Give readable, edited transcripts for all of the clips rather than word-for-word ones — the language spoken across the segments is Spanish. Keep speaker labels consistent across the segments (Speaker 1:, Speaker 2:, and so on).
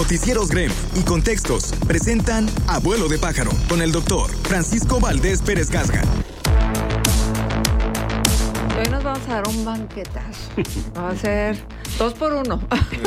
Speaker 1: Noticieros Grem y Contextos presentan Abuelo de Pájaro con el doctor Francisco Valdés Pérez Gasga.
Speaker 2: Hoy nos vamos a dar un banquetazo. Va a ser 2 por 1.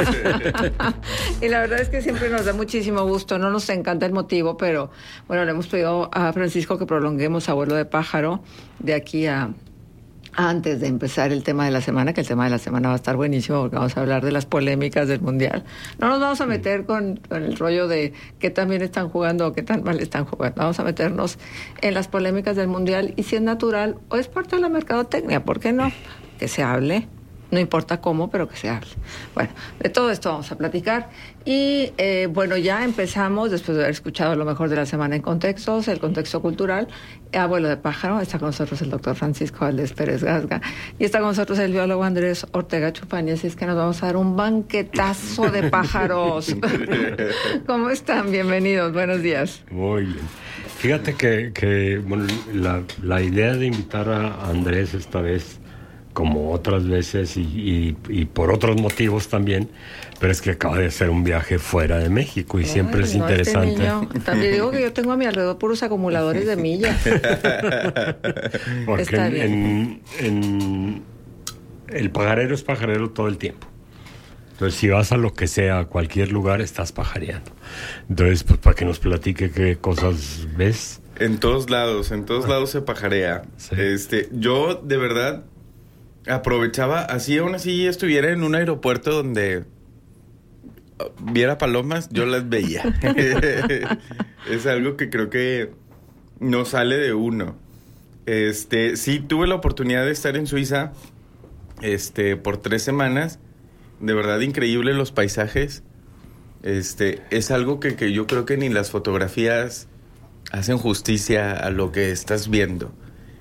Speaker 2: Y la verdad es que siempre nos da muchísimo gusto. No nos encanta el motivo, pero bueno, le hemos pedido a Francisco que prolonguemos Abuelo de Pájaro de aquí a antes de empezar el tema de la semana, que el tema de la semana va a estar buenísimo porque vamos a hablar de las polémicas del Mundial. No nos vamos a meter con el rollo de qué tan bien están jugando o qué tan mal están jugando. Vamos a meternos en las polémicas del Mundial y si es natural o es parte de la mercadotecnia, ¿por qué no? Que se hable. No importa cómo, pero que se hable. Bueno, de todo esto vamos a platicar. Y bueno, ya empezamos, después de haber escuchado lo mejor de la semana en contextos, el contexto cultural. Abuelo de Pájaro, está con nosotros el doctor Francisco Valdés Pérez Gasga. Y está con nosotros el biólogo Andrés Ortega Chupani. Así es que nos vamos a dar un banquetazo de pájaros. ¿Cómo están? Bienvenidos, buenos días.
Speaker 3: Muy bien. Fíjate que bueno, la idea de invitar a Andrés esta vez, como otras veces y por otros motivos también, pero es que acaba de hacer un viaje fuera de México y siempre es interesante.
Speaker 2: También digo que yo tengo a mi alrededor puros acumuladores de millas.
Speaker 3: Porque en el pajarero es pajarero todo el tiempo. Entonces, si vas a lo que sea, a cualquier lugar, estás pajareando. Entonces, pues, para que nos platique qué cosas ves.
Speaker 4: En todos lados se pajarea. Sí. Yo, de verdad, aprovechaba, así aún así estuviera en un aeropuerto donde viera palomas, yo las veía. Es algo que creo que no sale de uno. Sí, tuve la oportunidad de estar en Suiza, por 3 semanas. De verdad, increíble los paisajes. Es algo que yo creo que ni las fotografías hacen justicia a lo que estás viendo.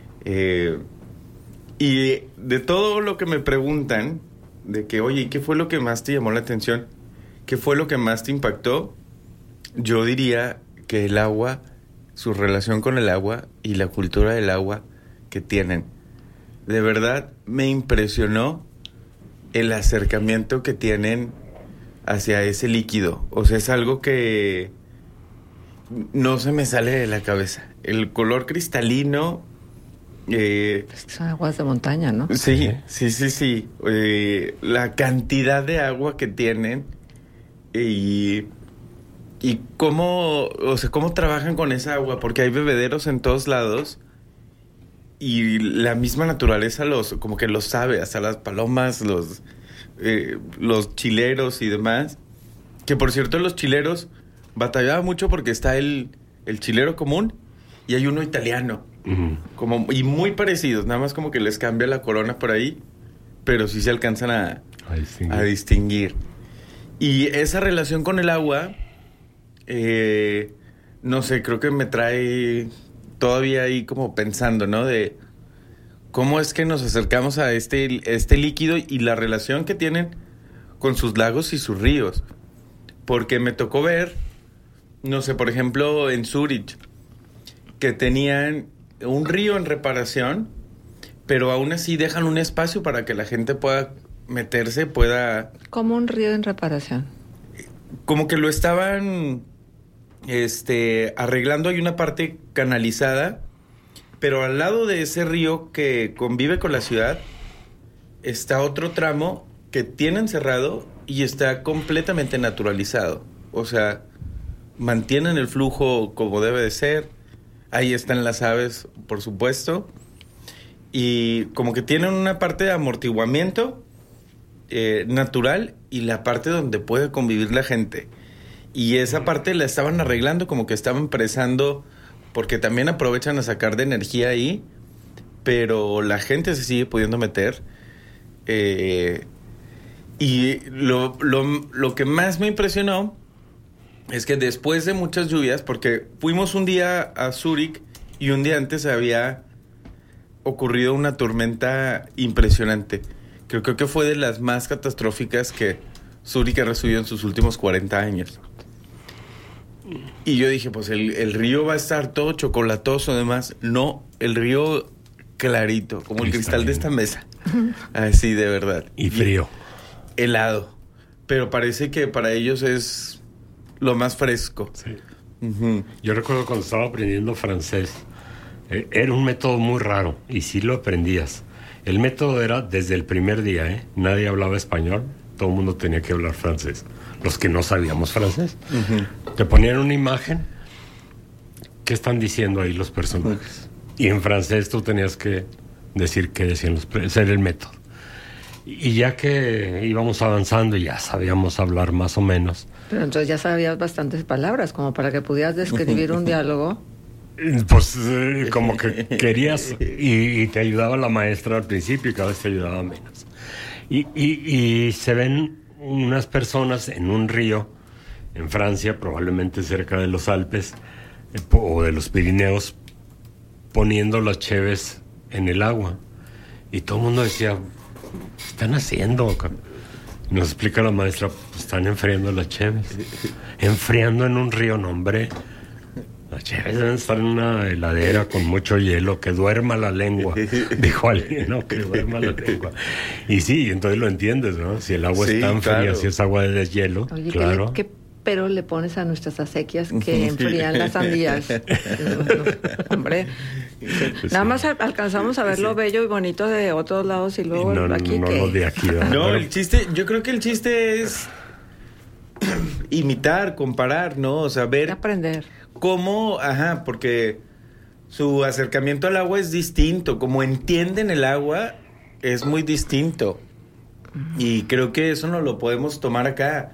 Speaker 4: Y de todo lo que me preguntan, de que, oye, ¿qué fue lo que más te llamó la atención? ¿Qué fue lo que más te impactó? Yo diría que el agua, su relación con el agua y la cultura del agua que tienen. De verdad, me impresionó el acercamiento que tienen hacia ese líquido. O sea, es algo que no se me sale de la cabeza. El color cristalino.
Speaker 2: Son aguas de montaña, ¿no?
Speaker 4: Sí. La cantidad de agua que tienen y cómo trabajan con esa agua, porque hay bebederos en todos lados y la misma naturaleza como que los sabe, hasta las palomas, los chileros y demás. Que por cierto, los chileros batallaba mucho porque está el chilero común y hay uno italiano. Uh-huh. Y muy parecidos, nada más como que les cambia la corona por ahí, pero sí se alcanzan a distinguir. Y esa relación con el agua, no sé, creo que me trae todavía ahí como pensando, ¿no? De cómo es que nos acercamos a este líquido y la relación que tienen con sus lagos y sus ríos. Porque me tocó ver, no sé, por ejemplo, en Zúrich, que tenían un río en reparación, pero aún así dejan un espacio para que la gente pueda meterse, pueda...
Speaker 2: ¿Cómo un río en reparación?
Speaker 4: Como que lo estaban arreglando. Hay una parte canalizada, pero al lado de ese río que convive con la ciudad está otro tramo que tienen cerrado y está completamente naturalizado. O sea, mantienen el flujo como debe de ser. Ahí están las aves, por supuesto. Y como que tienen una parte de amortiguamiento natural y la parte donde puede convivir la gente. Y esa parte la estaban arreglando, como que estaban presando, porque también aprovechan a sacar de energía ahí, pero la gente se sigue pudiendo meter. Y lo que más me impresionó es que después de muchas lluvias, porque fuimos un día a Zúrich y un día antes había ocurrido una tormenta impresionante. Creo que fue de las más catastróficas que Zúrich ha recibido en sus últimos 40 años. Y yo dije, pues el río va a estar todo chocolatoso, además. No, el río clarito, como el cristal de esta mesa. Así, de verdad.
Speaker 3: Y frío.
Speaker 4: Helado. Pero parece que para ellos es lo más fresco.
Speaker 3: Sí. Yo recuerdo cuando estaba aprendiendo francés, era un método muy raro y sí lo aprendías. El método era desde el primer día, nadie hablaba español, todo el mundo tenía que hablar francés, los que no sabíamos francés. Te ponían una imagen, ¿qué están diciendo ahí los personajes? Y en francés tú tenías que decir qué decían ese era el método. Y ya que íbamos avanzando y ya sabíamos hablar más o menos.
Speaker 2: Pero entonces ya sabías bastantes palabras, como para que pudieras describir un diálogo.
Speaker 3: Pues como que querías y te ayudaba la maestra al principio y cada vez te ayudaba menos. Y se ven unas personas en un río en Francia, probablemente cerca de los Alpes o de los Pirineos, poniendo las cheves en el agua. Y todo el mundo decía, ¿qué están haciendo? Y nos explica la maestra, pues están enfriando las cheves. Enfriando en un río, no, hombre. Las cheves deben estar en una heladera con mucho hielo, que duerma la lengua. Dijo alguien, no, que duerma la lengua. Y sí, entonces lo entiendes, ¿no? Si el agua es tan fría, si es agua de deshielo,
Speaker 2: oye,
Speaker 3: claro.
Speaker 2: ¿qué pero le pones a nuestras acequias que enfrían las sandías? Hombre, nada más alcanzamos a ver lo bello y bonito de otros lados y luego aquí
Speaker 3: no lo de aquí.
Speaker 4: No, el chiste, yo creo que el chiste es imitar, comparar, ¿no? O sea, ver...
Speaker 2: aprender.
Speaker 4: ¿Cómo? Ajá, porque su acercamiento al agua es distinto. Como entienden el agua, es muy distinto. Y creo que eso no lo podemos tomar acá.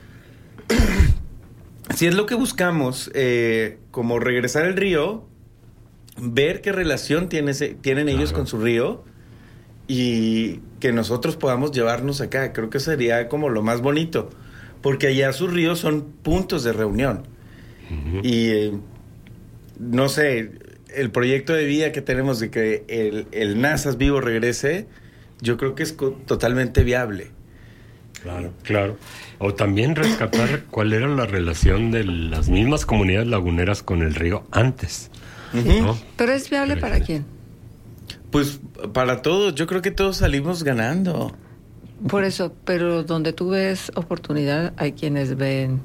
Speaker 4: Si es lo que buscamos, como regresar al río, ver qué relación tienen ellos con su río y que nosotros podamos llevarnos acá. Creo que sería como lo más bonito. Porque allá sus ríos son puntos de reunión. Y no sé, el proyecto de vida que tenemos de que el Nazas Vivo regrese, yo creo que es totalmente viable.
Speaker 3: Claro. O también rescatar cuál era la relación de las mismas comunidades laguneras con el río antes, ¿no?
Speaker 2: Pero es viable para quién?
Speaker 4: Pues para todos, yo creo que todos salimos ganando.
Speaker 2: Por eso, pero donde tú ves oportunidad, hay quienes ven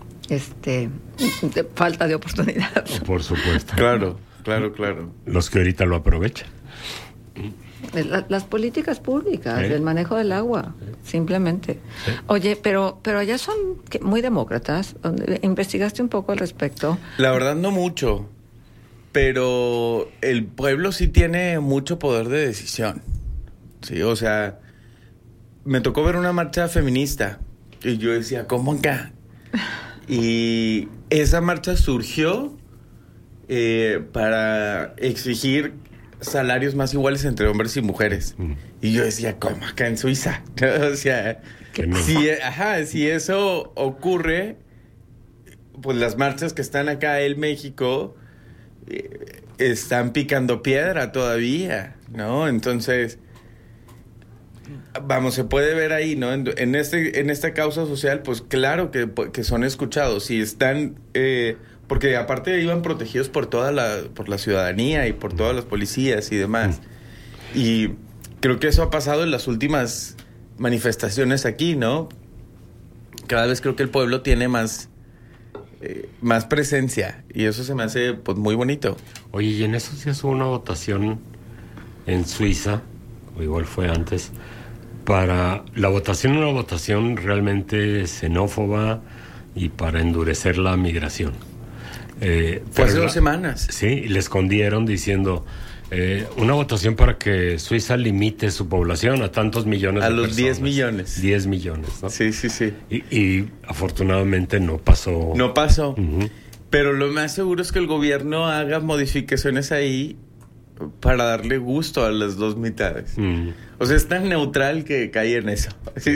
Speaker 2: falta de oportunidad.
Speaker 3: Por supuesto.
Speaker 4: Claro.
Speaker 3: Los que ahorita lo aprovechan.
Speaker 2: Las políticas públicas, el manejo del agua, simplemente. Oye, pero allá son muy demócratas. ¿Investigaste un poco al respecto?
Speaker 4: La verdad no mucho, pero el pueblo sí tiene mucho poder de decisión. Sí, o sea, me tocó ver una marcha feminista y yo decía, ¿cómo acá? Y esa marcha surgió para exigir salarios más iguales entre hombres y mujeres. Y yo decía, ¿cómo acá en Suiza? O sea, si eso ocurre, pues las marchas que están acá en México están picando piedra todavía, ¿no? Entonces, vamos, se puede ver ahí, ¿no? En esta causa social, pues claro que son escuchados y están... porque aparte iban protegidos por la ciudadanía y por todas las policías y demás. Y creo que eso ha pasado en las últimas manifestaciones aquí, ¿no? Cada vez creo que el pueblo tiene más presencia y eso se me hace pues muy bonito.
Speaker 3: Oye, y en esos días hubo una votación en Suiza, o igual fue antes, para la votación, una votación realmente xenófoba y para endurecer la migración.
Speaker 4: Fue hace 2 semanas.
Speaker 3: Sí, y le escondieron diciendo una votación para que Suiza limite su población a tantos millones de personas. A los
Speaker 4: 10 millones.
Speaker 3: 10 millones, ¿no?
Speaker 4: Sí.
Speaker 3: Y afortunadamente no pasó.
Speaker 4: No pasó. Pero lo más seguro es que el gobierno haga modificaciones ahí para darle gusto a las dos mitades. O sea, es tan neutral que cae en eso. Sí.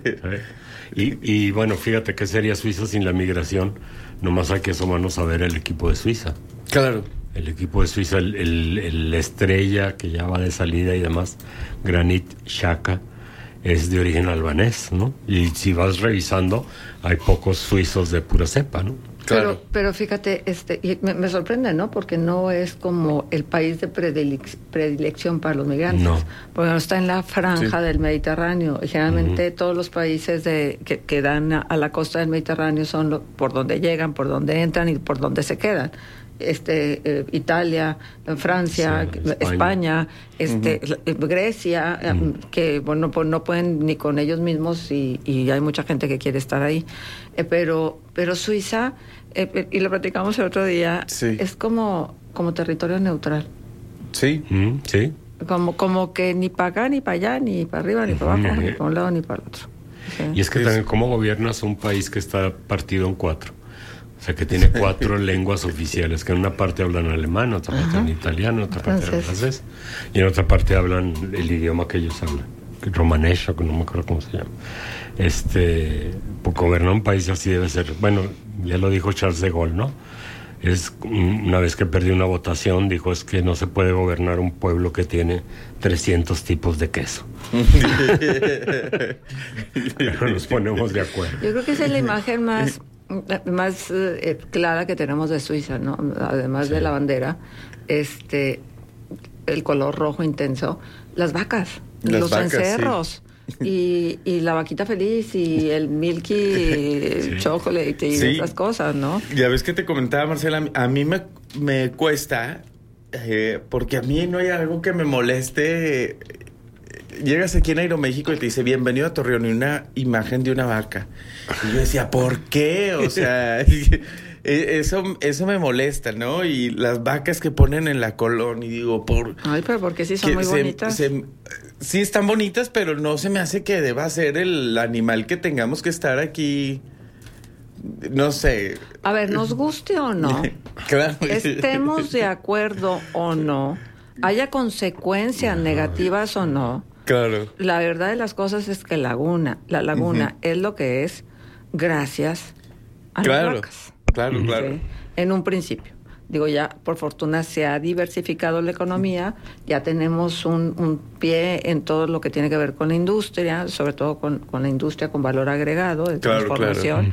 Speaker 3: Y bueno, fíjate qué sería Suiza sin la migración. Nomás hay que asomarnos a ver el equipo de Suiza.
Speaker 4: Claro.
Speaker 3: El equipo de Suiza, el estrella que ya va de salida y demás, Granit Xhaka, es de origen albanés, ¿no? Y si vas revisando, hay pocos suizos de pura cepa, ¿no?
Speaker 4: Claro.
Speaker 2: Pero fíjate, y me sorprende, ¿no? Porque no es como el país de predilección para los migrantes.
Speaker 3: No.
Speaker 2: Porque no está en la franja del Mediterráneo. Y generalmente todos los países que dan a la costa del Mediterráneo son por donde llegan, por donde entran y por donde se quedan. Italia, Francia,
Speaker 3: Sí,
Speaker 2: España, Grecia, que bueno, pues no pueden ni con ellos mismos y hay mucha gente que quiere estar ahí. Pero Suiza, y lo platicamos el otro día,
Speaker 4: sí,
Speaker 2: es como territorio neutral.
Speaker 4: Sí.
Speaker 3: Sí.
Speaker 2: Como que ni para acá, ni para allá, ni para arriba, ni para abajo, ni para un lado, ni para el otro. Sí.
Speaker 3: Y es que también, ¿cómo gobiernas un país que está partido en 4? O sea, que tiene 4 lenguas oficiales, que en una parte hablan alemán, otra parte hablan italiano, otra parte hablan francés, y en otra parte hablan el idioma que ellos hablan, romanés, o no me acuerdo cómo se llama. Pues gobernar un país así debe ser, bueno, ya lo dijo Charles de Gaulle, ¿no? Es una vez que perdió una votación, dijo, es que no se puede gobernar un pueblo que tiene 300 tipos de queso. Pero nos ponemos de acuerdo.
Speaker 2: Yo creo que esa es la imagen más clara que tenemos de Suiza, ¿no? Además de la bandera, el color rojo intenso, las vacas, los encerros. Sí. Y la vaquita feliz y el milky chocolate y esas cosas, ¿no?
Speaker 4: Ya ves que te comentaba, Marcela, a mí me cuesta, porque a mí no hay algo que me moleste. Llegas aquí en Aeroméxico y te dice, bienvenido a Torreón, y una imagen de una vaca. Y yo decía, ¿por qué? O sea, eso me molesta, ¿no? Y las vacas que ponen en la Colón, y digo,
Speaker 2: Ay, pero porque sí son muy bonitas.
Speaker 4: Sí están bonitas, pero no se me hace que deba ser el animal que tengamos que estar aquí, no sé.
Speaker 2: A ver, nos guste o no,
Speaker 4: claro,
Speaker 2: estemos de acuerdo o no, haya consecuencias negativas o no.
Speaker 4: Claro.
Speaker 2: La verdad de las cosas es que la laguna es lo que es gracias a las vacas.
Speaker 4: Claro.
Speaker 2: ¿Sí? En un principio. Digo, ya por fortuna se ha diversificado la economía, ya tenemos un pie en todo lo que tiene que ver con la industria, sobre todo con la industria con valor agregado de transformación.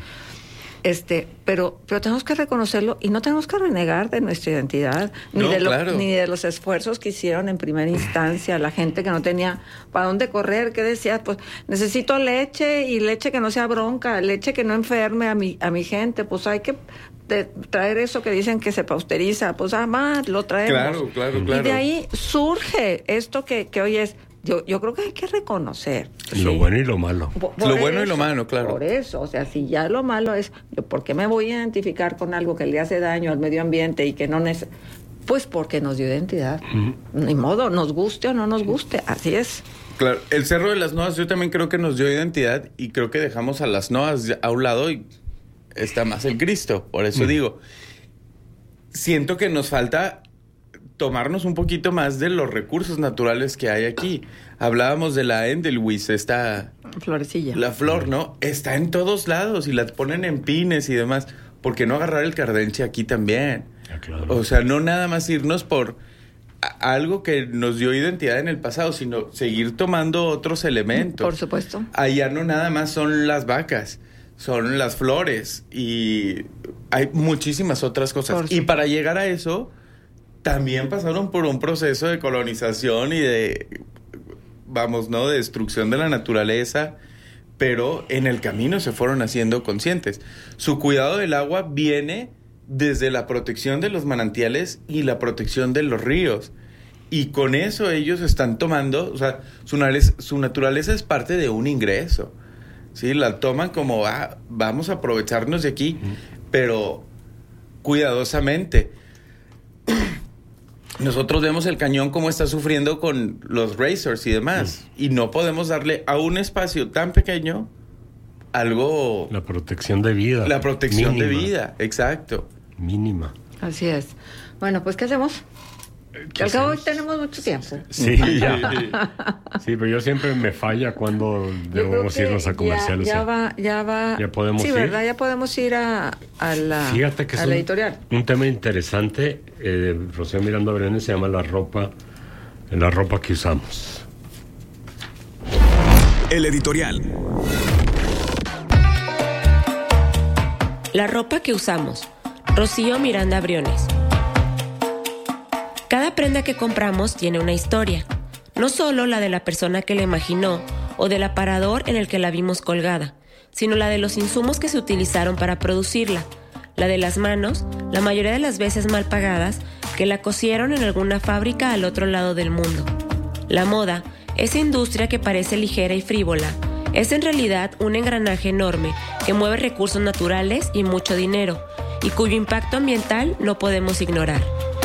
Speaker 2: Pero tenemos que reconocerlo y no tenemos que renegar de nuestra identidad, ni de los esfuerzos que hicieron en primera instancia la gente que no tenía para dónde correr, que decía, pues necesito leche, y leche que no sea bronca, leche que no enferme a mi gente, pues hay que traer eso que dicen que se pasteuriza, pues más lo traemos.
Speaker 4: Claro.
Speaker 2: Y de ahí surge esto que hoy es. Yo creo que hay que reconocer.
Speaker 3: Lo bueno y lo malo.
Speaker 4: Lo bueno y lo malo, claro.
Speaker 2: Por eso, o sea, si ya lo malo es, ¿por qué me voy a identificar con algo que le hace daño al medio ambiente y que no pues porque nos dio identidad. Ni modo, nos guste o no nos guste, así es.
Speaker 4: Claro, el Cerro de las Noas yo también creo que nos dio identidad, y creo que dejamos a las Noas a un lado y está más el Cristo. Por eso digo, siento que nos falta tomarnos un poquito más de los recursos naturales que hay aquí. Hablábamos de la Endelweiss, esta
Speaker 2: florecilla. La
Speaker 4: flor, ¿no? Está en todos lados y la ponen en pines y demás. ¿Por qué no agarrar el cardenche aquí también?
Speaker 3: Claro.
Speaker 4: O sea, no nada más irnos por algo que nos dio identidad en el pasado, sino seguir tomando otros elementos.
Speaker 2: Por supuesto.
Speaker 4: Allá no nada más son las vacas, son las flores y hay muchísimas otras cosas. Y para llegar a eso, también pasaron por un proceso de colonización y de, de destrucción de la naturaleza, pero en el camino se fueron haciendo conscientes. Su cuidado del agua viene desde la protección de los manantiales y la protección de los ríos. Y con eso ellos están tomando, o sea, su naturaleza es parte de un ingreso. ¿Sí? La toman como, vamos a aprovecharnos de aquí, pero cuidadosamente. Nosotros vemos el cañón como está sufriendo con los racers y demás, y no podemos darle a un espacio tan pequeño algo...
Speaker 3: La protección de vida.
Speaker 4: La protección mínima. De vida, exacto.
Speaker 3: Mínima.
Speaker 2: Así es. Bueno, pues, ¿qué hacemos? Que al cabo hoy tenemos mucho tiempo.
Speaker 3: Sí, ya. Sí, pero yo siempre me falla cuando debemos irnos a comerciales.
Speaker 2: Ya va.
Speaker 3: Ya podemos ir.
Speaker 2: Sí, ¿verdad? Ya podemos ir a la,
Speaker 3: fíjate que
Speaker 2: a la editorial.
Speaker 3: Un tema interesante de Rocío Miranda Brenes se llama la ropa que usamos.
Speaker 1: El editorial.
Speaker 5: La ropa que usamos. Rocío Miranda Briones. Cada prenda que compramos tiene una historia. No solo la de la persona que la imaginó o del aparador en el que la vimos colgada, sino la de los insumos que se utilizaron para producirla, la de las manos, la mayoría de las veces mal pagadas, que la cosieron en alguna fábrica al otro lado del mundo. La moda, esa industria que parece ligera y frívola, es en realidad un engranaje enorme que mueve recursos naturales y mucho dinero, y cuyo impacto ambiental no podemos ignorar.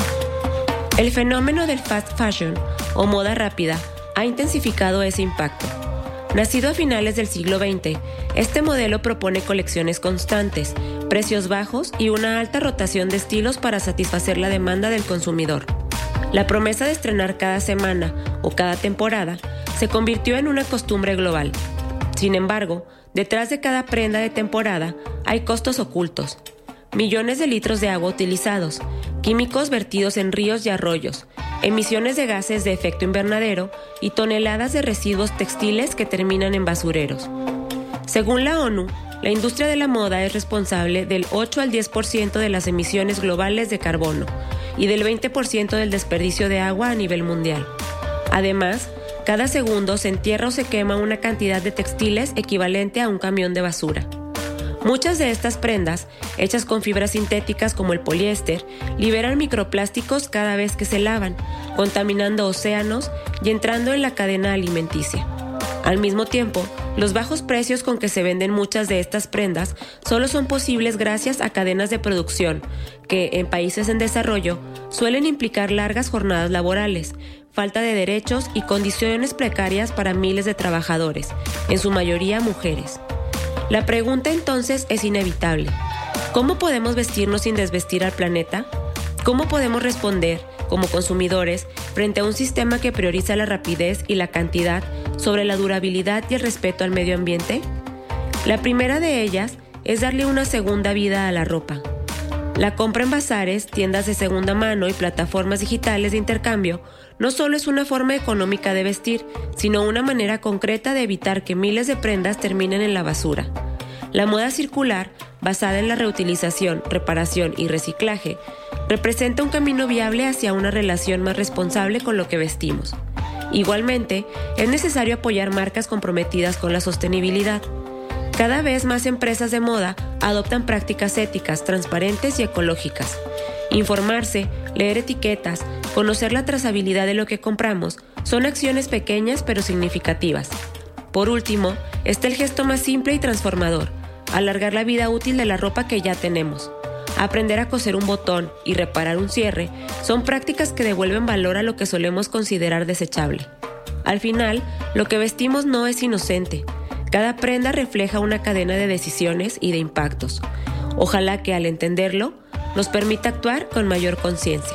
Speaker 5: El fenómeno del fast fashion, o moda rápida, ha intensificado ese impacto. Nacido a finales del siglo XX, este modelo propone colecciones constantes, precios bajos y una alta rotación de estilos para satisfacer la demanda del consumidor. La promesa de estrenar cada semana o cada temporada se convirtió en una costumbre global. Sin embargo, detrás de cada prenda de temporada hay costos ocultos. Millones de litros de agua utilizados, químicos vertidos en ríos y arroyos, emisiones de gases de efecto invernadero y toneladas de residuos textiles que terminan en basureros. Según la ONU, la industria de la moda es responsable del 8 al 10% de las emisiones globales de carbono y del 20% del desperdicio de agua a nivel mundial. Además, cada segundo se entierra o se quema una cantidad de textiles equivalente a un camión de basura. Muchas de estas prendas, hechas con fibras sintéticas como el poliéster, liberan microplásticos cada vez que se lavan, contaminando océanos y entrando en la cadena alimenticia. Al mismo tiempo, los bajos precios con que se venden muchas de estas prendas solo son posibles gracias a cadenas de producción que, en países en desarrollo, suelen implicar largas jornadas laborales, falta de derechos y condiciones precarias para miles de trabajadores, en su mayoría mujeres. La pregunta entonces es inevitable. ¿Cómo podemos vestirnos sin desvestir al planeta? ¿Cómo podemos responder, como consumidores, frente a un sistema que prioriza la rapidez y la cantidad sobre la durabilidad y el respeto al medio ambiente? La primera de ellas es darle una segunda vida a la ropa. La compra en bazares, tiendas de segunda mano y plataformas digitales de intercambio no solo es una forma económica de vestir, sino una manera concreta de evitar que miles de prendas terminen en la basura. La moda circular, basada en la reutilización, reparación y reciclaje, representa un camino viable hacia una relación más responsable con lo que vestimos. Igualmente, es necesario apoyar marcas comprometidas con la sostenibilidad. Cada vez más empresas de moda adoptan prácticas éticas, transparentes y ecológicas. Informarse, leer etiquetas, conocer la trazabilidad de lo que compramos son acciones pequeñas pero significativas. Por último, está el gesto más simple y transformador: alargar la vida útil de la ropa que ya tenemos. Aprender a coser un botón y reparar un cierre son prácticas que devuelven valor a lo que solemos considerar desechable. Al final, lo que vestimos no es inocente. Cada prenda refleja una cadena de decisiones y de impactos. Ojalá que al entenderlo, nos permita actuar con mayor conciencia.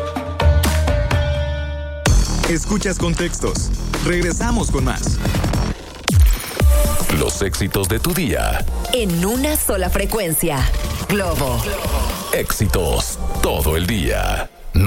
Speaker 1: Escuchas Contextos. Regresamos con más.
Speaker 6: Los éxitos de tu día.
Speaker 7: En una sola frecuencia. Globo.
Speaker 6: Éxitos todo el día.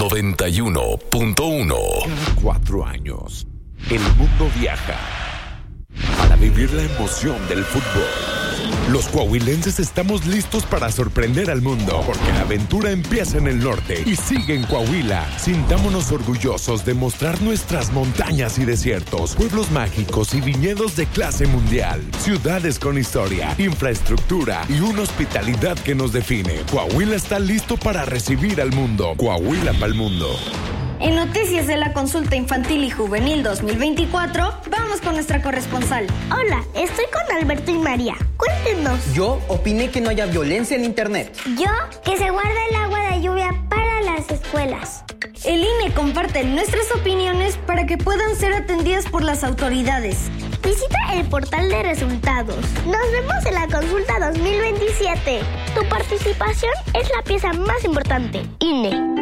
Speaker 6: 91.1.
Speaker 8: Cada 4 años, el mundo viaja para vivir la emoción del fútbol. Los coahuilenses estamos listos para sorprender al mundo, porque la aventura empieza en el norte y sigue en Coahuila. Sintámonos orgullosos de mostrar nuestras montañas y desiertos, pueblos mágicos y viñedos de clase mundial, ciudades con historia, infraestructura y una hospitalidad que nos define. Coahuila está listo para recibir al mundo. Coahuila pa'l mundo.
Speaker 9: En noticias de la consulta infantil y juvenil 2024, vamos con nuestra corresponsal.
Speaker 10: Hola, estoy con Alberto y María. Cuéntenos.
Speaker 11: Yo opiné que no haya violencia en internet.
Speaker 10: Yo, que se guarda el agua de lluvia para las escuelas.
Speaker 9: El INE comparte nuestras opiniones para que puedan ser atendidas por las autoridades.
Speaker 10: Visita el portal de resultados. Nos vemos en la consulta 2027. Tu participación es la pieza más importante. INE.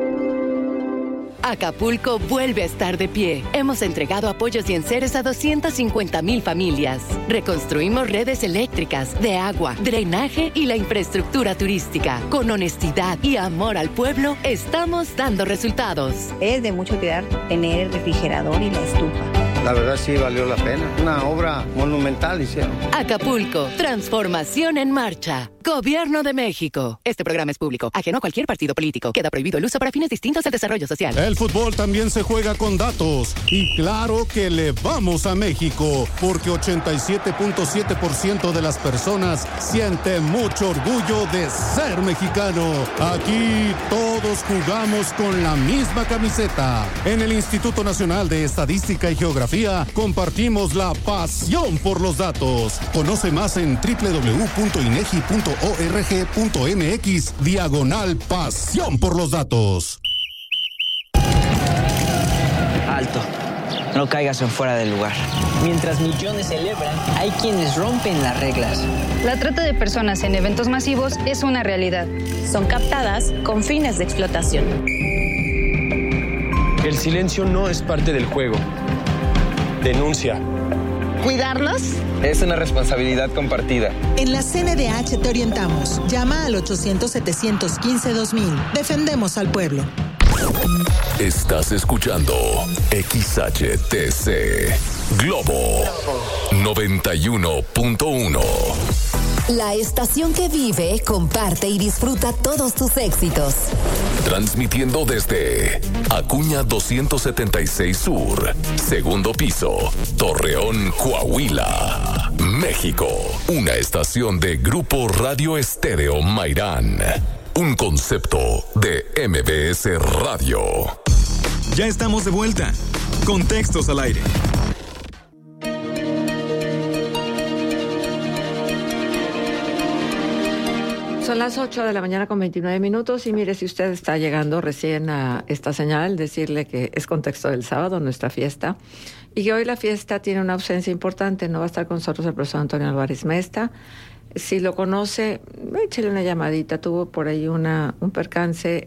Speaker 7: Acapulco vuelve a estar de pie. Hemos entregado apoyos y enseres a 250,000 familias. Reconstruimos redes eléctricas, de agua, drenaje y la infraestructura turística. Con honestidad y amor al pueblo, estamos dando resultados.
Speaker 12: Es de mucho cuidar tener el refrigerador y la estufa. La verdad sí valió la pena. Una obra monumental hicieron.
Speaker 7: Acapulco, transformación en marcha. Gobierno de México. Este programa es público, ajeno a cualquier partido político. Queda prohibido el uso para fines distintos al desarrollo social.
Speaker 13: El fútbol también se juega con datos. Y claro que le vamos a México, porque 87.7% de las personas sienten mucho orgullo de ser mexicano. Aquí todos jugamos con la misma camiseta. En el Instituto Nacional de Estadística y Geografía compartimos la pasión por los datos. Conoce más en www.inegi.org.mx/pasión por los datos.
Speaker 14: Alto. No caigas en fuera del lugar. Mientras millones celebran, hay quienes rompen las reglas.
Speaker 15: La trata de personas en eventos masivos es una realidad.
Speaker 5: Son captadas con fines de explotación.
Speaker 16: El silencio no es parte del juego. Denuncia.
Speaker 17: ¿Cuidarlos?
Speaker 16: Es una responsabilidad compartida.
Speaker 17: En la CNDH te orientamos. Llama al 800-715-2000. Defendemos al pueblo.
Speaker 6: Estás escuchando XHTC Globo 91.1.
Speaker 18: La estación que vive, comparte y disfruta todos tus éxitos.
Speaker 6: Transmitiendo desde Acuña 276 Sur, segundo piso, Torreón, Coahuila, México. Una estación de Grupo Radio Estéreo Mairán. Un concepto de MBS Radio.
Speaker 1: Ya estamos de vuelta. Contextos al aire.
Speaker 2: Son las 8 de la mañana con 29 minutos y mire, si usted está llegando recién a esta señal, decirle que es Contexto del sábado, nuestra fiesta, y que hoy la fiesta tiene una ausencia importante. No va a estar con nosotros el profesor Antonio Álvarez Mesta. Si lo conoce, échale una llamadita. Tuvo por ahí un percance,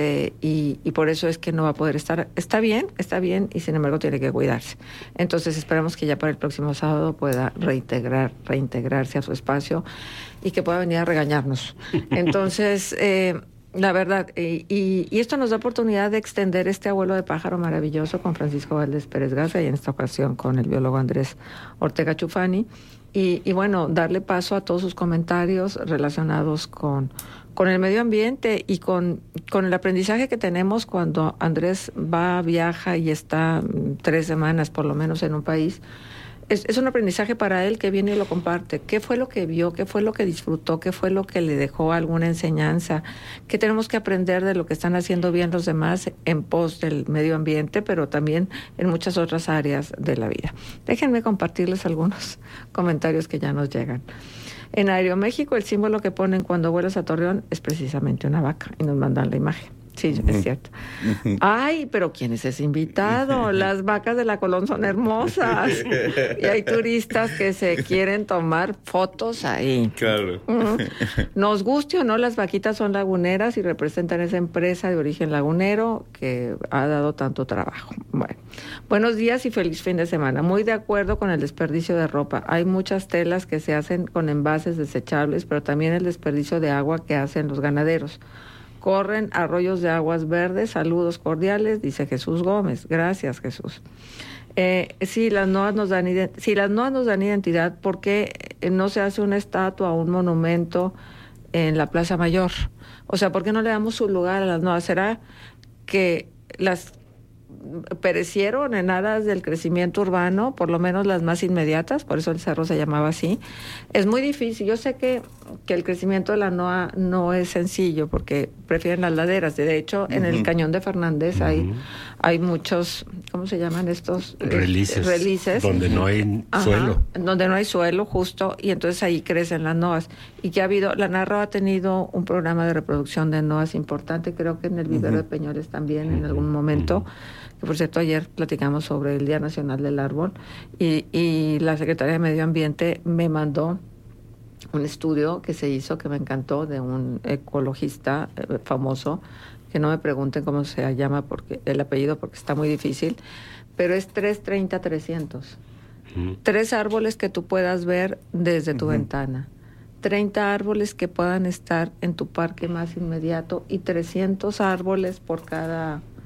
Speaker 2: y por eso es que no va a poder estar. Está bien, y sin embargo tiene que cuidarse. Entonces esperamos que ya para el próximo sábado pueda reintegrarse a su espacio y que pueda venir a regañarnos. Entonces, la verdad, y esto nos da oportunidad de extender este abuelo de pájaro maravilloso con Francisco Valdés Pérez Garza y en esta ocasión con el biólogo Andrés Ortega Chufani. Y bueno, darle paso a todos sus comentarios relacionados con el medio ambiente y con el aprendizaje que tenemos cuando Andrés viaja y está 3 semanas por lo menos en un país. Es un aprendizaje para él que viene y lo comparte. ¿Qué fue lo que vio? ¿Qué fue lo que disfrutó? ¿Qué fue lo que le dejó alguna enseñanza? ¿Qué tenemos que aprender de lo que están haciendo bien los demás en pos del medio ambiente, pero también en muchas otras áreas de la vida? Déjenme compartirles algunos comentarios que ya nos llegan. En Aeroméxico, el símbolo que ponen cuando vuelas a Torreón es precisamente una vaca, y nos mandan la imagen. Sí, es cierto. Ay, pero ¿quién es ese invitado? Las vacas de la Colón son hermosas. Y hay turistas que se quieren tomar fotos ahí.
Speaker 4: Claro.
Speaker 2: Nos guste o no, las vaquitas son laguneras y representan esa empresa de origen lagunero que ha dado tanto trabajo. Bueno, buenos días y feliz fin de semana. Muy de acuerdo con el desperdicio de ropa. Hay muchas telas que se hacen con envases desechables, pero también el desperdicio de agua que hacen los ganaderos. Corren arroyos de aguas verdes. Saludos cordiales, dice Jesús Gómez. Gracias, Jesús. Si las NOAAs nos dan identidad, ¿por qué no se hace una estatua o un monumento en la Plaza Mayor? O sea, ¿por qué no le damos su lugar a las NOAAs? ¿Será que las perecieron en aras del crecimiento urbano, por lo menos las más inmediatas? Por eso el cerro se llamaba así. Es muy difícil. Yo sé que el crecimiento de la NOAA no es sencillo porque prefieren las laderas. De hecho, en el Cañón de Fernández hay muchos, ¿cómo se llaman estos? Relices.
Speaker 3: Donde no hay suelo.
Speaker 2: Donde no hay suelo, justo, y entonces ahí crecen las NOAAs. Y que la NARRO ha tenido un programa de reproducción de NOAAs importante, creo que en el vivero de Peñoles también en algún momento. Que por cierto, ayer platicamos sobre el Día Nacional del Árbol y la Secretaría de Medio Ambiente me mandó un estudio que se hizo, que me encantó, de un ecologista famoso, que no me pregunten cómo se llama el apellido porque está muy difícil, pero es 330-300. 3 árboles que tú puedas ver desde tu ventana. 30 árboles que puedan estar en tu parque más inmediato y 300 árboles por cada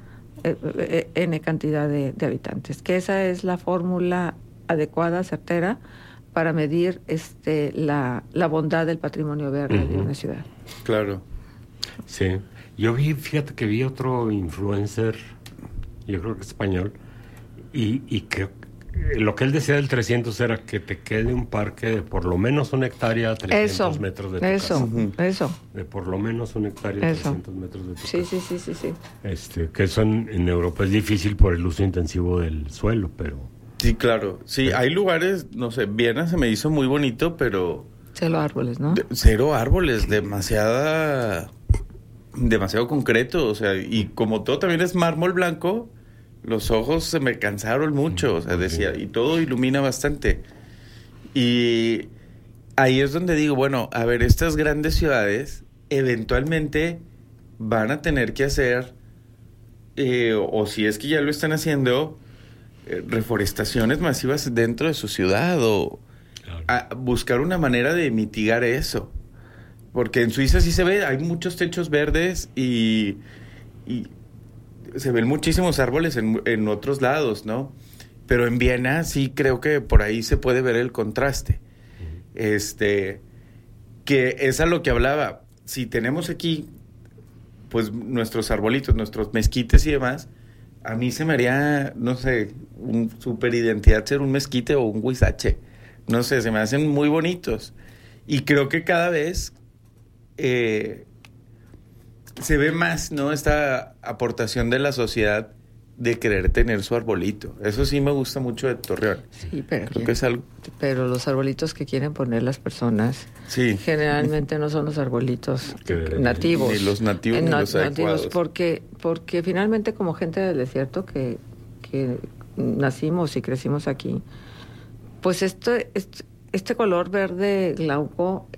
Speaker 2: N cantidad de habitantes. Que esa es la fórmula adecuada, certera, para medir la bondad del patrimonio verde de una ciudad.
Speaker 4: Claro.
Speaker 3: Sí. Fíjate que vi otro influencer, yo creo que español, y que lo que él decía del 300 era que te quede un parque de por lo menos 1 hectárea a 300 metros de tu casa.
Speaker 2: Eso.
Speaker 3: De por lo menos 1 hectárea a 300 metros de tu casa.
Speaker 2: Sí.
Speaker 3: Que eso en Europa es difícil por el uso intensivo del suelo, pero...
Speaker 4: Sí, claro. Sí, hay lugares, no sé, Viena se me hizo muy bonito, pero...
Speaker 2: Cero árboles, ¿no?
Speaker 4: Cero árboles, demasiado concreto, o sea, y como todo también es mármol blanco, los ojos se me cansaron mucho, o sea, decía, y todo ilumina bastante. Y ahí es donde digo, bueno, a ver, estas grandes ciudades eventualmente van a tener que hacer, o si es que ya lo están haciendo, reforestaciones masivas dentro de su ciudad, o a buscar una manera de mitigar eso. Porque en Suiza sí se ve, hay muchos techos verdes y se ven muchísimos árboles en otros lados, ¿no? Pero en Viena sí creo que por ahí se puede ver el contraste. Que es a lo que hablaba. Si tenemos aquí, pues, nuestros arbolitos, nuestros mezquites y demás, a mí se me haría, no sé, un super identidad ser un mezquite o un huizache. No sé, se me hacen muy bonitos. Y creo que cada vez se ve más, ¿no? Esta aportación de la sociedad de querer tener su arbolito. Eso sí me gusta mucho de Torreón.
Speaker 2: Sí, pero
Speaker 4: creo que es algo...
Speaker 2: Pero los arbolitos que quieren poner las personas generalmente no son los arbolitos nativos.
Speaker 4: Ni los nativos ni los adecuados.
Speaker 2: Porque finalmente como gente del desierto que nacimos y crecimos aquí, pues este color verde glauco,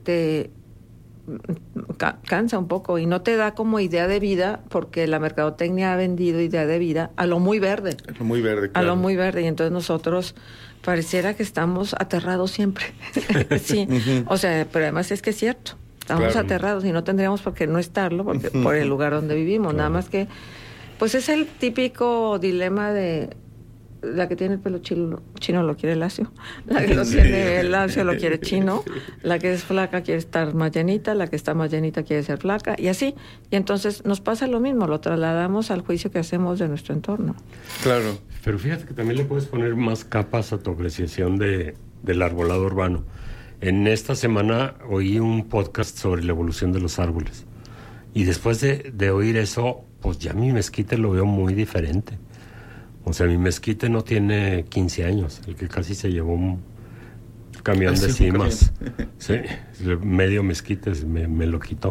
Speaker 2: cansa un poco y no te da como idea de vida, porque la mercadotecnia ha vendido idea de vida a lo muy verde.
Speaker 4: A lo muy verde, claro.
Speaker 2: A lo muy verde, y entonces nosotros pareciera que estamos aterrados siempre. Sí, o sea, pero además es que es cierto, estamos aterrados y no tendríamos por qué no estarlo, porque por el lugar donde vivimos, nada más que, pues es el típico dilema de la que tiene el pelo chino lo quiere lacio, la que lo tiene lacio lo quiere chino, la que es flaca quiere estar más llenita, la que está más llenita quiere ser flaca, y así. Y entonces nos pasa lo mismo, lo trasladamos al juicio que hacemos de nuestro entorno.
Speaker 4: Claro.
Speaker 3: Pero fíjate que también le puedes poner más capas a tu apreciación del arbolado urbano. En esta semana oí un podcast sobre la evolución de los árboles. Y después de oír eso, pues ya mi mezquite lo veo muy diferente. O sea, mi mezquite no tiene 15 años, el que casi se llevó un camión de cimas. Sí, medio mezquite me lo quitó.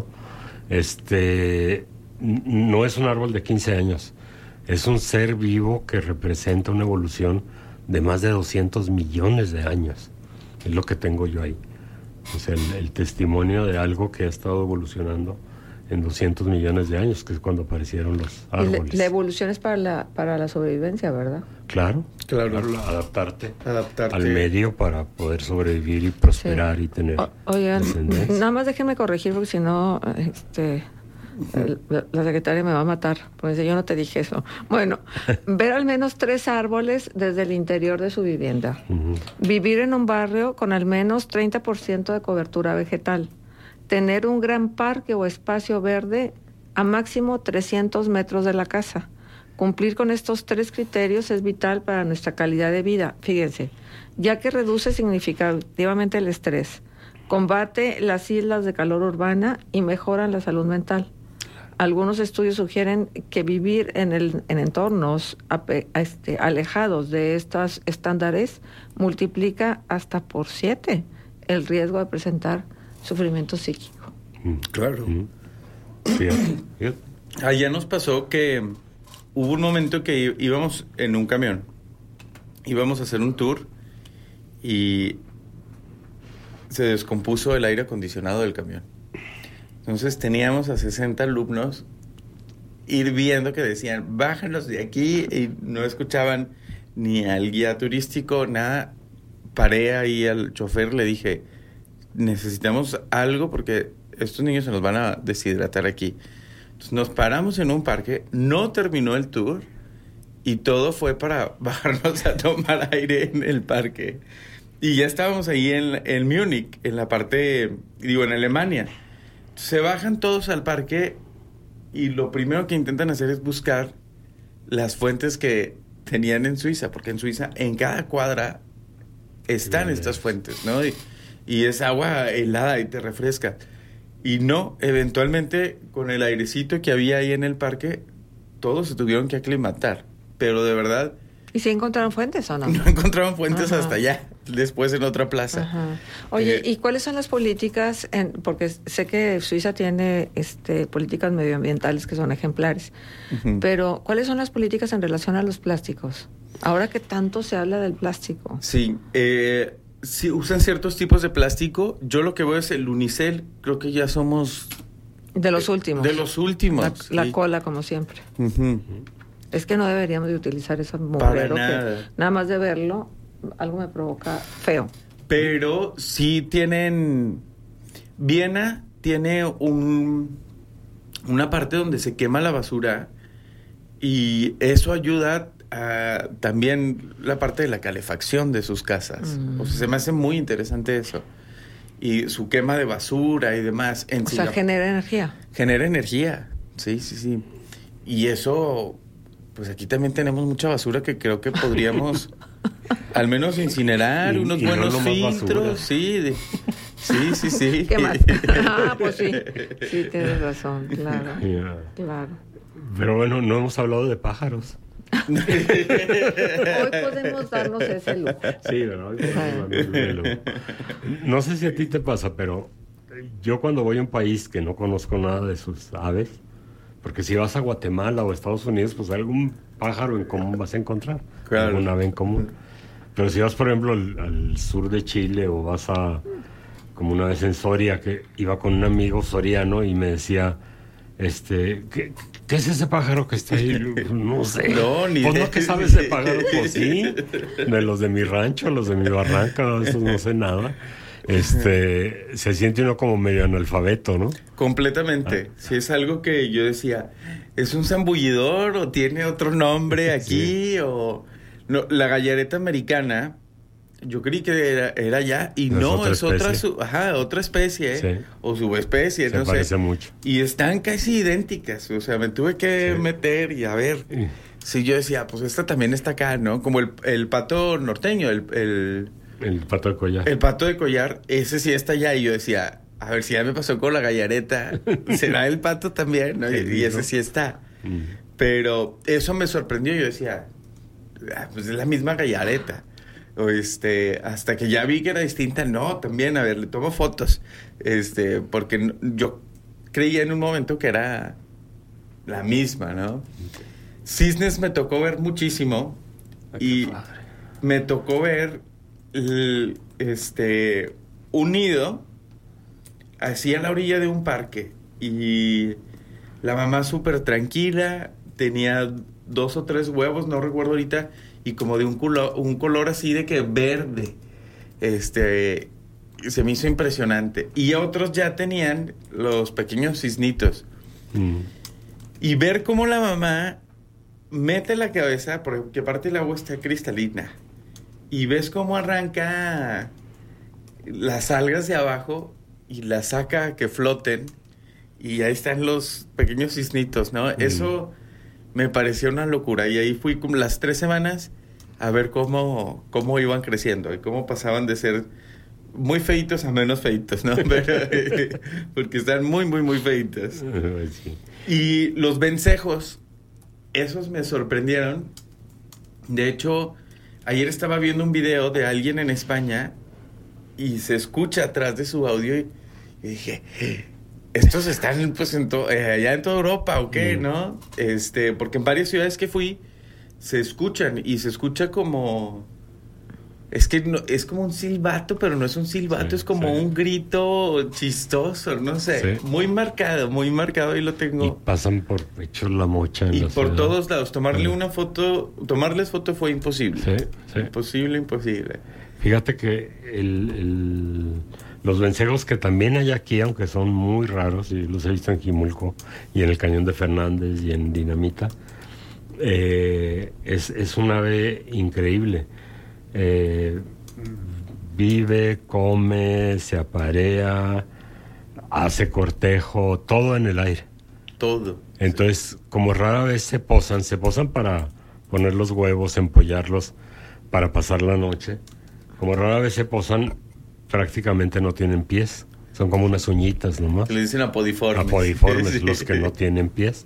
Speaker 3: No es un árbol de 15 años, es un ser vivo que representa una evolución de más de 200 millones de años. Es lo que tengo yo ahí. O sea, el testimonio de algo que ha estado evolucionando en 200 millones de años, que es cuando aparecieron los árboles.
Speaker 2: La evolución es para la sobrevivencia, ¿verdad?
Speaker 3: Claro, adaptarte al medio para poder sobrevivir y prosperar y tener descendencia.
Speaker 2: Nada más déjenme corregir, porque si no, la secretaria me va a matar, porque yo no te dije eso. Bueno, ver al menos 3 árboles desde el interior de su vivienda. Vivir en un barrio con al menos 30% de cobertura vegetal. Tener un gran parque o espacio verde a máximo 300 metros de la casa. Cumplir con estos 3 criterios es vital para nuestra calidad de vida. Fíjense, ya que reduce significativamente el estrés, combate las islas de calor urbana y mejoran la salud mental. Algunos estudios sugieren que vivir en entornos alejados de estos estándares multiplica hasta por 7 el riesgo de presentar sufrimiento psíquico.
Speaker 4: Claro. Allá nos pasó que hubo un momento que íbamos en un camión, íbamos a hacer un tour y se descompuso el aire acondicionado del camión. Entonces teníamos a 60 alumnos hirviendo que decían, bájanos de aquí, y no escuchaban ni al guía turístico, nada. Paré ahí al chofer, le dije, necesitamos algo porque estos niños se nos van a deshidratar aquí. Entonces, nos paramos en un parque, no terminó el tour y todo fue para bajarnos a tomar aire en el parque. Y ya estábamos ahí en Múnich, en la parte, en Alemania. Se bajan todos al parque y lo primero que intentan hacer es buscar las fuentes que tenían en Suiza, porque en Suiza en cada cuadra están estas fuentes, ¿no? Y es agua helada y te refresca. Y no, eventualmente con el airecito que había ahí en el parque, todos se tuvieron que aclimatar, pero de verdad...
Speaker 2: ¿Y si encontraron fuentes o no?
Speaker 4: No encontraron fuentes hasta allá, después en otra plaza.
Speaker 2: Ajá. Oye, ¿y cuáles son las políticas? Porque sé que Suiza tiene políticas medioambientales que son ejemplares, pero ¿cuáles son las políticas en relación a los plásticos? Ahora que tanto se habla del plástico.
Speaker 4: Sí, sí usan ciertos tipos de plástico. Yo lo que veo es el unicel, creo que ya somos...
Speaker 2: De los últimos.
Speaker 4: De los últimos.
Speaker 2: La cola, como siempre. Es que no deberíamos de utilizar ese
Speaker 4: Para
Speaker 2: mugrero
Speaker 4: nada.
Speaker 2: que nada más de verlo algo me provoca feo.
Speaker 4: Pero sí tienen... Viena tiene una parte donde se quema la basura y eso ayuda a también la parte de la calefacción de sus casas. O sea, se me hace muy interesante eso. Y su quema de basura y demás.
Speaker 2: O sea, genera energía.
Speaker 4: Genera energía, sí. Y eso... Pues aquí también tenemos mucha basura que creo que podríamos al menos incinerar, unos buenos filtros. Sí.
Speaker 2: ¿Qué más? Pues sí. Sí, tienes razón, claro. Claro.
Speaker 3: Pero bueno, no hemos hablado de pájaros.
Speaker 2: Hoy podemos darnos ese lujo.
Speaker 3: Sí, ¿verdad? Hoy podemos darnos ese lujo. No sé si a ti te pasa, pero yo cuando voy a un país que no conozco nada de sus aves, porque si vas a Guatemala o Estados Unidos, pues algún pájaro en común vas a encontrar. Claro. Alguna ave en común. Pero si vas, por ejemplo, al sur de Chile o vas a... Como una vez en Soria, que iba con un amigo soriano y me decía... ¿qué es ese pájaro que está ahí? No sé.
Speaker 4: No, ni
Speaker 3: pues no, ¿qué sabes de pájaro? Pues sí. De los de mi rancho, los de mi barranca, esos no sé nada. Se siente uno como medio analfabeto, ¿no?
Speaker 4: Completamente. Si es algo que yo decía, ¿es un zambullidor o tiene otro nombre aquí? Sí. O no, la gallareta americana, yo creí que era ya, y no, es otra especie, sí. O subespecie, no sé. Se
Speaker 3: parece mucho.
Speaker 4: Y están casi idénticas, o sea, me tuve que meter y a ver. Sí, yo decía, pues esta también está acá, ¿no? Como el pato norteño, el
Speaker 3: pato de collar.
Speaker 4: El pato de collar, ese sí está allá. Y yo decía, a ver si ya me pasó con la gallareta, ¿será el pato también? ¿No? Y ese sí está. Pero eso me sorprendió. Yo decía, pues es la misma gallareta. Hasta que ya vi que era distinta. No, también, a ver, le tomo fotos. Porque yo creía en un momento que era la misma, ¿no? Cisnes me tocó ver muchísimo. Y me tocó ver... un nido así a la orilla de un parque y la mamá súper tranquila, tenía 2 o 3 huevos, no recuerdo ahorita, y como de un color así de que verde, se me hizo impresionante. Y otros ya tenían los pequeños cisnitos y ver cómo la mamá mete la cabeza, porque aparte el agua está cristalina, y ves cómo arranca las algas de abajo y las saca a que floten y ahí están los pequeños cisnitos, ¿no? Eso me pareció una locura y ahí fui como las 3 semanas a ver cómo iban creciendo y cómo pasaban de ser muy feitos a menos feitos, ¿no? Pero, porque están muy, muy, muy feitos. Sí. Y los vencejos, esos me sorprendieron. De hecho... Ayer estaba viendo un video de alguien en España y se escucha atrás de su audio y dije, estos están pues allá en toda Europa o qué, ¿no? Porque en varias ciudades que fui se escuchan y se escucha como... Es que no, es como un silbato, pero no es un silbato, es como un grito chistoso, no sé. Sí. Muy marcado, ahí lo tengo.
Speaker 3: Y pasan por pechos la mocha en
Speaker 4: y
Speaker 3: la
Speaker 4: por
Speaker 3: ciudad.
Speaker 4: Todos lados. Tomarles foto fue imposible.
Speaker 3: Sí.
Speaker 4: Imposible.
Speaker 3: Fíjate que Los vencejos que también hay aquí, aunque son muy raros, y los he visto en Jimulco y en el Cañón de Fernández y en Dinamita, es un ave increíble. Vive, come, se aparea, hace cortejo, todo en el aire.
Speaker 4: Todo.
Speaker 3: Entonces, como rara vez se posan para poner los huevos, empollarlos, para pasar la noche. Como rara vez se posan, prácticamente no tienen pies. Son como unas uñitas nomás.
Speaker 4: Le dicen apodiformes.
Speaker 3: Apodiformes,
Speaker 4: Sí.
Speaker 3: los que no tienen pies.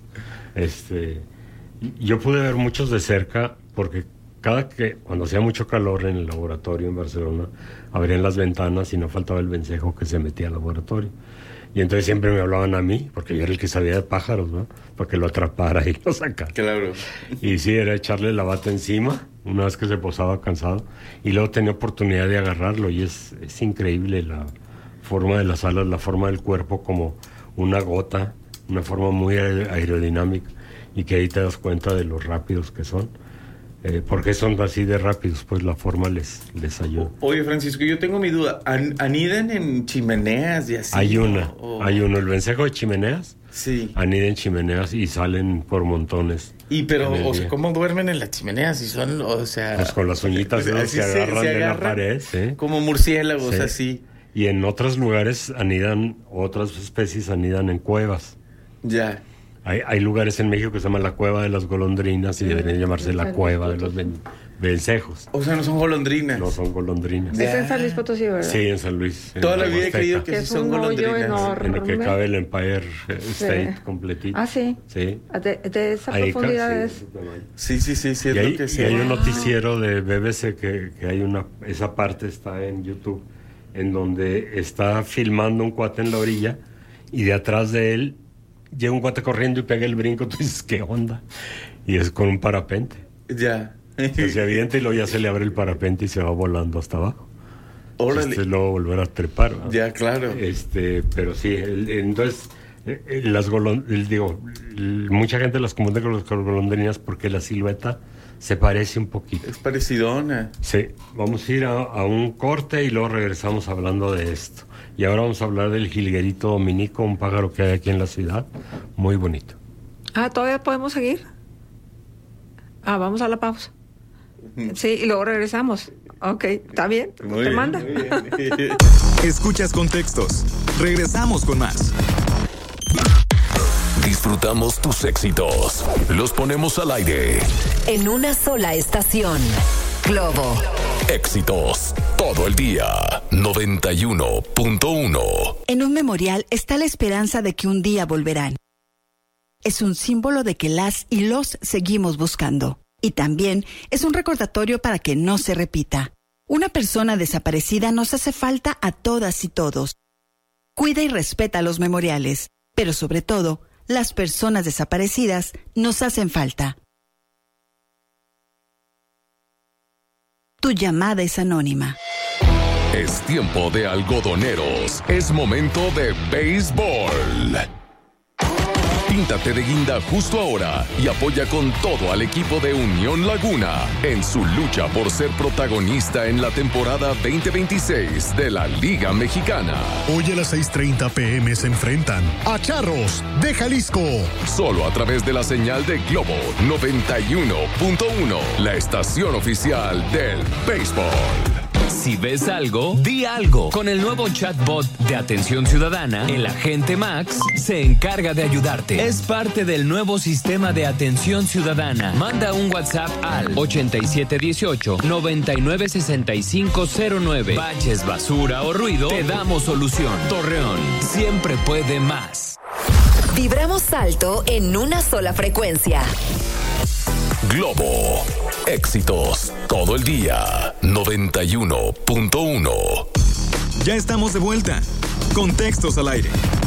Speaker 3: Yo pude ver muchos de cerca porque cuando hacía mucho calor en el laboratorio en Barcelona, abrían las ventanas y no faltaba el vencejo que se metía al laboratorio. Y entonces siempre me hablaban a mí, porque yo era el que sabía de pájaros, ¿no? Para que lo atrapara y lo sacara.
Speaker 4: Claro.
Speaker 3: Y sí, era echarle la bata encima, una vez que se posaba cansado, y luego tenía oportunidad de agarrarlo, y es increíble la forma de las alas, la forma del cuerpo como una gota, una forma muy aerodinámica, y que ahí te das cuenta de los rápidos que son. ¿Por qué son así de rápidos? Pues la forma les ayuda.
Speaker 4: Oye, Francisco, yo tengo mi duda. ¿Anidan en chimeneas y así?
Speaker 3: Hay uno, el vencejo de chimeneas.
Speaker 4: Sí.
Speaker 3: Anidan en chimeneas y salen por montones.
Speaker 4: Pero, ¿cómo duermen en las chimeneas? Si son,
Speaker 3: pues con las uñitas que agarran de la pared, ¿sí?
Speaker 4: Como murciélagos,
Speaker 3: sí.
Speaker 4: así.
Speaker 3: Y en otros lugares otras especies anidan en cuevas.
Speaker 4: Ya.
Speaker 3: Hay lugares en México que se llama la Cueva de las Golondrinas y deberían llamarse la Cueva de los Vencejos.
Speaker 4: O sea, no son golondrinas.
Speaker 3: No son golondrinas.
Speaker 2: Es en San Luis Potosí, ¿verdad?
Speaker 3: Sí, en San Luis.
Speaker 4: Toda la vida he creído que sí son golondrinas.
Speaker 3: En el que cabe el Empire State completito.
Speaker 2: Ah, sí.
Speaker 3: Sí.
Speaker 2: De esa profundidad es.
Speaker 4: Sí, es
Speaker 3: y
Speaker 4: lo que sé.
Speaker 3: Y hay un noticiero de BBC que hay esa parte está en YouTube, en donde está filmando un cuate en la orilla y de atrás de él llega un cuate corriendo y pega el brinco. Tú dices, ¿qué onda? Y es con un parapente.
Speaker 4: Ya.
Speaker 3: Se avienta y luego ya se le abre el parapente y se va volando hasta abajo.
Speaker 4: Órale.
Speaker 3: Luego volver a trepar, ¿no?
Speaker 4: Ya, claro.
Speaker 3: Pero sí, entonces mucha gente las confunde con las golondrinas porque la silueta se parece un poquito.
Speaker 4: Es parecidona.
Speaker 3: Sí, vamos a ir a un corte y luego regresamos hablando de esto. Y ahora vamos a hablar del jilguerito dominico, un pájaro que hay aquí en la ciudad, muy bonito.
Speaker 2: ¿Todavía podemos seguir? Vamos a la pausa. Sí, y luego regresamos. Ok, ¿está bien?
Speaker 4: Muy
Speaker 2: ¿Te
Speaker 4: bien,
Speaker 2: manda?
Speaker 4: muy bien.
Speaker 1: Escuchas Contextos. Regresamos con más.
Speaker 6: Disfrutamos tus éxitos. Los ponemos al aire.
Speaker 18: En una sola estación. Globo.
Speaker 6: Éxitos. Todo el día. 91.1.
Speaker 19: En un memorial está la esperanza de que un día volverán. Es un símbolo de que las y los seguimos buscando. Y también es un recordatorio para que no se repita. Una persona desaparecida nos hace falta a todas y todos. Cuida y respeta los memoriales, pero sobre todo, las personas desaparecidas nos hacen falta. Tu llamada es anónima.
Speaker 6: Es tiempo de algodoneros. Es momento de béisbol. Píntate de guinda justo ahora y apoya con todo al equipo de Unión Laguna en su lucha por ser protagonista en la temporada 2026 de la Liga Mexicana.
Speaker 20: Hoy a las 6:30 p.m. se enfrentan a Charros de Jalisco.
Speaker 6: Solo a través de la señal de Globo 91.1, la estación oficial del béisbol.
Speaker 21: Si ves algo, di algo. Con el nuevo chatbot de Atención Ciudadana, el agente Max se encarga de ayudarte. Es parte del nuevo sistema de Atención Ciudadana. Manda un WhatsApp al 8718-996509. Baches, basura o ruido, te damos solución. Torreón siempre puede más.
Speaker 18: Vibramos alto en una sola frecuencia.
Speaker 6: Globo. Éxitos. Todo el día. 91.1.
Speaker 1: Ya estamos de vuelta. Contextos al aire.